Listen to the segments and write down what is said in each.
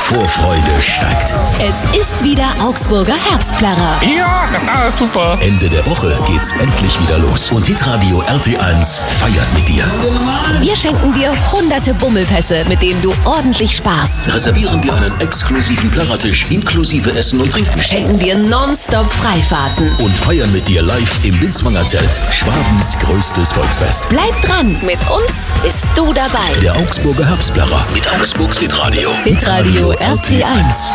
Vorfreude steigt. Es ist wieder Augsburger Herbstplärrer. Ja, super. Ende der Woche geht's endlich wieder los. Und Hitradio RT1 feiert mit dir. Wir schenken dir hunderte Bummelpässe, mit denen du ordentlich sparst. Reservieren dir einen exklusiven Plärrertisch inklusive Essen und Trinken. Schenken dir nonstop Freifahrten. Und feiern mit dir live im Binzwanger Zelt. Schwabens größtes Volksfest. Bleib dran, mit uns bist du dabei. Der Augsburger Herbstplärrer mit Augsburgs Hitradio. Hitradio RT1.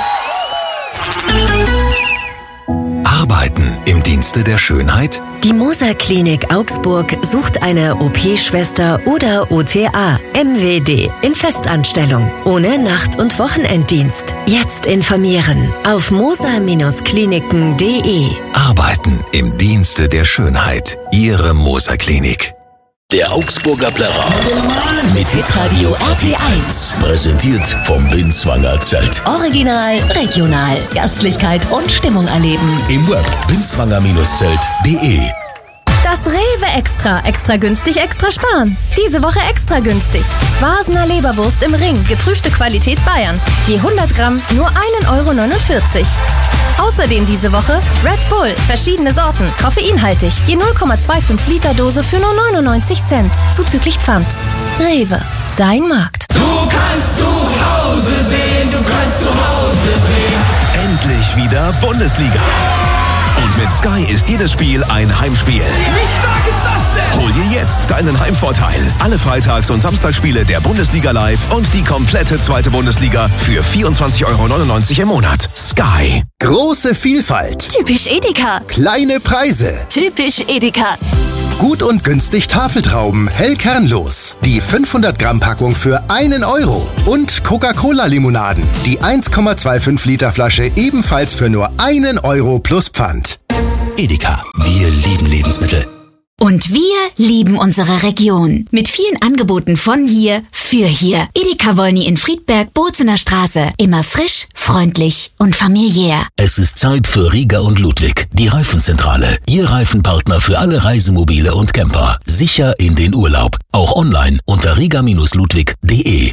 Arbeiten im Dienste der Schönheit? Die Moser Klinik Augsburg sucht eine OP-Schwester oder OTA, MWD, in Festanstellung, ohne Nacht- und Wochenenddienst. Jetzt informieren auf moser-kliniken.de. Arbeiten im Dienste der Schönheit. Ihre Moser Klinik. Der Augsburger Plärrer mit Hitradio RT1. Präsentiert vom Binzwanger Zelt. Original, regional, Gastlichkeit und Stimmung erleben. Im Web binzwanger-zelt.de. Das Rewe Extra. Extra günstig, extra sparen. Diese Woche extra günstig. Vasener Leberwurst im Ring. Geprüfte Qualität Bayern. Je 100 Gramm nur 1,49 €. Außerdem diese Woche Red Bull. Verschiedene Sorten. Koffeinhaltig. Je 0,25 Liter Dose für nur 99 Cent. Zuzüglich Pfand. Rewe. Dein Markt. Du kannst zu Hause sehen. Du kannst zu Hause sehen. Endlich wieder Bundesliga. Und mit Sky ist jedes Spiel ein Heimspiel. Wie stark ist das denn? Hol dir jetzt deinen Heimvorteil. Alle Freitags- und Samstagsspiele der Bundesliga live und die komplette zweite Bundesliga für 24,99 € im Monat. Sky. Große Vielfalt. Typisch Edeka. Kleine Preise. Typisch Edeka. Gut und günstig Tafeltrauben, hell kernlos. Die 500-Gramm-Packung für 1 €. Und Coca-Cola-Limonaden. Die 1,25 Liter Flasche ebenfalls für nur 1 € plus Pfand. Edeka. Wir lieben Lebensmittel. Und wir lieben unsere Region. Mit vielen Angeboten von hier für hier. Edeka Wolny in Friedberg, Bozener Straße. Immer frisch, freundlich und familiär. Es ist Zeit für Rieger und Ludwig, die Reifenzentrale. Ihr Reifenpartner für alle Reisemobile und Camper. Sicher in den Urlaub. Auch online unter rieger-ludwig.de.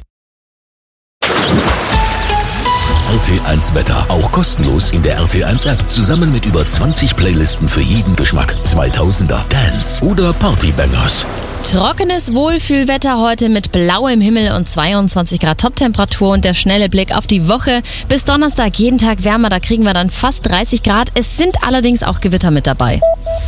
RT1 Wetter, auch kostenlos in der RT1 App, zusammen mit über 20 Playlisten für jeden Geschmack. 2000er, Dance oder Partybangers. Trockenes Wohlfühlwetter heute mit blauem Himmel und 22 Grad Toptemperatur und der schnelle Blick auf die Woche. Bis Donnerstag jeden Tag wärmer, da kriegen wir dann fast 30 Grad. Es sind allerdings auch Gewitter mit dabei.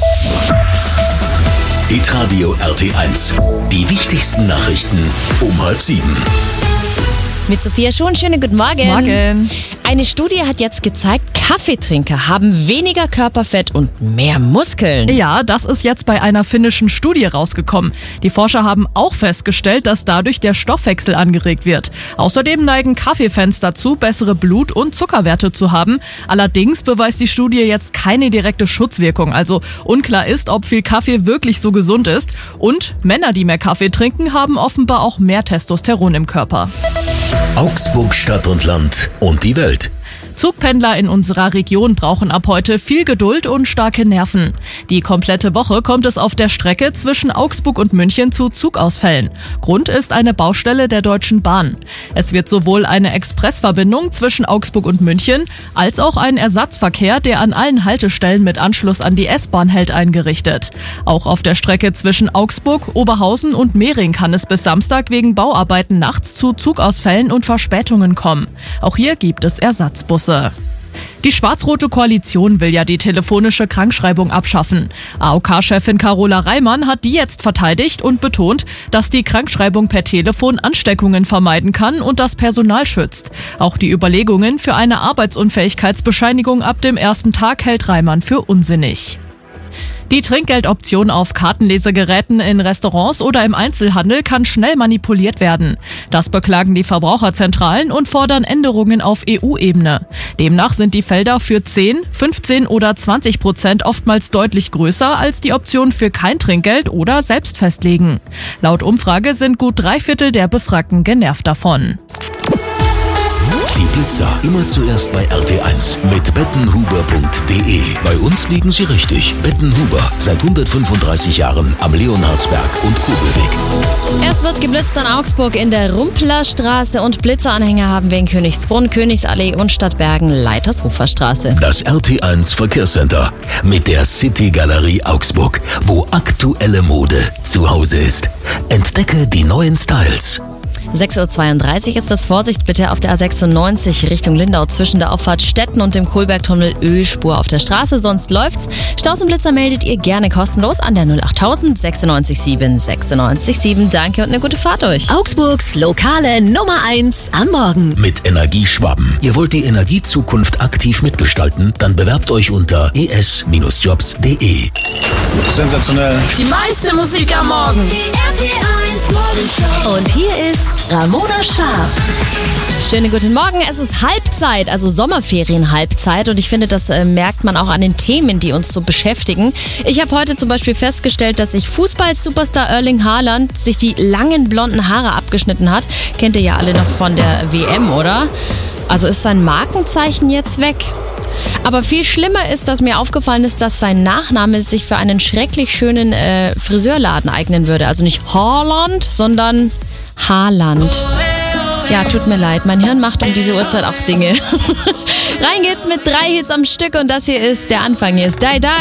Hitradio RT1. Die wichtigsten Nachrichten um 6:30. Mit Sophia Schon, schönen guten Morgen. Morgen. Eine Studie hat jetzt gezeigt, Kaffeetrinker haben weniger Körperfett und mehr Muskeln. Ja, das ist jetzt bei einer finnischen Studie rausgekommen. Die Forscher haben auch festgestellt, dass dadurch der Stoffwechsel angeregt wird. Außerdem neigen Kaffeefans dazu, bessere Blut- und Zuckerwerte zu haben. Allerdings beweist die Studie jetzt keine direkte Schutzwirkung. Also unklar ist, ob viel Kaffee wirklich so gesund ist. Und Männer, die mehr Kaffee trinken, haben offenbar auch mehr Testosteron im Körper. Augsburg, Stadt und Land und die Welt. Zugpendler in unserer Region brauchen ab heute viel Geduld und starke Nerven. Die komplette Woche kommt es auf der Strecke zwischen Augsburg und München zu Zugausfällen. Grund ist eine Baustelle der Deutschen Bahn. Es wird sowohl eine Expressverbindung zwischen Augsburg und München als auch ein Ersatzverkehr, der an allen Haltestellen mit Anschluss an die S-Bahn hält, eingerichtet. Auch auf der Strecke zwischen Augsburg, Oberhausen und Mehring kann es bis Samstag wegen Bauarbeiten nachts zu Zugausfällen und Verspätungen kommen. Auch hier gibt es Ersatzbusse. Die schwarz-rote Koalition will ja die telefonische Krankschreibung abschaffen. AOK-Chefin Carola Reimann hat die jetzt verteidigt und betont, dass die Krankschreibung per Telefon Ansteckungen vermeiden kann und das Personal schützt. Auch die Überlegungen für eine Arbeitsunfähigkeitsbescheinigung ab dem ersten Tag hält Reimann für unsinnig. Die Trinkgeldoption auf Kartenlesegeräten in Restaurants oder im Einzelhandel kann schnell manipuliert werden. Das beklagen die Verbraucherzentralen und fordern Änderungen auf EU-Ebene. Demnach sind die Felder für 10, 15 oder 20% oftmals deutlich größer als die Option für kein Trinkgeld oder selbst festlegen. Laut Umfrage sind gut 3/4 der Befragten genervt davon. Die Blitzer immer zuerst bei RT1 mit bettenhuber.de. Bei uns liegen Sie richtig. Bettenhuber, seit 135 Jahren am Leonhardsberg und Kobelweg. Es wird geblitzt an Augsburg in der Rumplerstraße und Blitzeranhänger haben wir in Königsbrunn, Königsallee und Stadtbergen, Leitershoferstraße. Das RT1 Verkehrscenter mit der City Galerie Augsburg, wo aktuelle Mode zu Hause ist. Entdecke die neuen Styles. 6.32 Uhr ist das. Vorsicht bitte auf der A96 Richtung Lindau zwischen der Auffahrt Stetten und dem Kohlbergtunnel Ölspur auf der Straße. Sonst läuft's. Staus und Blitzer meldet ihr gerne kostenlos an der 08000 96 7 96 7. Danke und eine gute Fahrt euch. Augsburgs lokale Nummer 1 am Morgen. Mit Energieschwaben. Ihr wollt die Energiezukunft aktiv mitgestalten? Dann bewerbt euch unter es-jobs.de. Sensationell. Die meiste Musik am Morgen. Und hier ist Ramona Schwarz. Schönen guten Morgen. Es ist Halbzeit, also Sommerferien-Halbzeit. Und ich finde, das merkt man auch an den Themen, die uns so beschäftigen. Ich habe heute zum Beispiel festgestellt, dass sich Fußball-Superstar Erling Haaland sich die langen blonden Haare abgeschnitten hat. Kennt ihr ja alle noch von der WM, oder? Also ist sein Markenzeichen jetzt weg. Aber viel schlimmer ist, dass mir aufgefallen ist, dass sein Nachname sich für einen schrecklich schönen Friseurladen eignen würde. Also nicht Haaland, sondern Haaland. Ja, tut mir leid, mein Hirn macht um diese Uhrzeit auch Dinge. Rein geht's mit 3 Hits am Stück und das hier ist der Anfang. Hier ist Die Die.